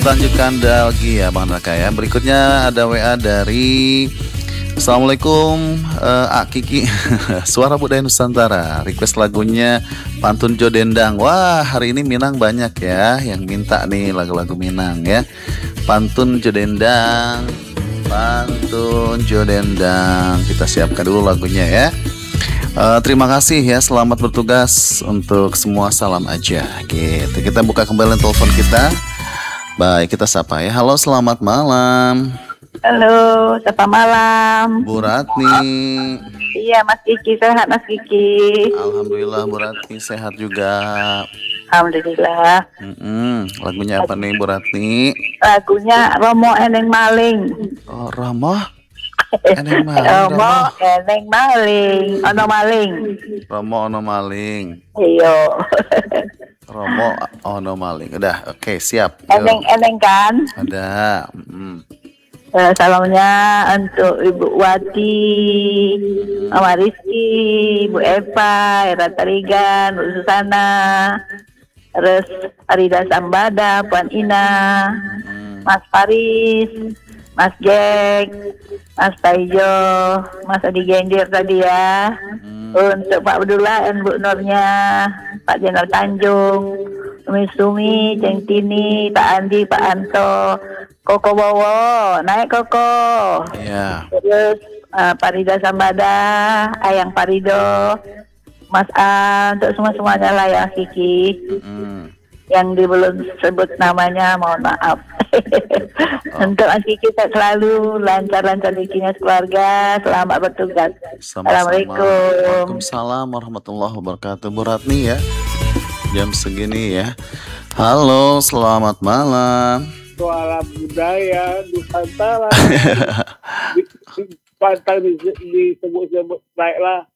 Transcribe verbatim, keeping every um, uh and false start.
Lanjutkan lagi ya Bang Raka ya. Berikutnya ada W A dari Assalamualaikum eh, A Kiki. Suara Budaya Nusantara. Request lagunya Pantun Jodendang. Wah, hari ini Minang banyak ya yang minta nih lagu-lagu Minang ya. Pantun Jodendang. Pantun Jodendang. Kita siapkan dulu lagunya ya. Eh, terima kasih ya, selamat bertugas untuk semua, salam aja gitu. Kita buka kembali telepon kita. Baik, kita sapa ya. Halo, selamat malam. Halo, selamat malam. Bu Ratni. Iya, Mas Kiki, sehat Mas Kiki. Alhamdulillah Bu Ratni sehat juga. Alhamdulillah. Mm-mm. Lagunya apa nih Bu Ratni? Lagunya Romo Eneng Maling. Oh, Romo Eneng Maling. Romo Eneng Maling. Ono Maling. Romo Ono Maling. Iya. Romo Ono Maling. Udah, oke, siap. Yuk. Eneng Eneng kan? Ada. Mm. Eh, salamnya untuk Ibu Wati, Mama Rizky, Ibu Eva, Era Tarigan, Bu Susana, terus Arida Sambada, Puan Ina, Mas Paris, Mas Jack, Mas Taijo, Mas Adi Gendir tadi ya. Untuk Pak Abdullah dan Bu Nurnya, Pak Jenderal Tanjung, Umi Sumi, Ceng Tini, Pak Andi, Pak Anto, Koko Bowo, naik Koko. Iya. Terus uh, Parida Sambada, Ayang Parido, Mas A, untuk semua-semuanya lah ya Kiki. Mm. Yang di belum sebut namanya, mohon maaf. Untuk Mas Kiki selalu lancar-lancar bikinnya keluarga, selamat bertugas. Sama-sama. Assalamualaikum. Waalaikumsalam warahmatullahi wabarakatuh. Bu Ratni ya, jam segini ya. Halo, selamat malam. Suara budaya Nusantara. Di- di- Pantang disebut-sebut baiklah.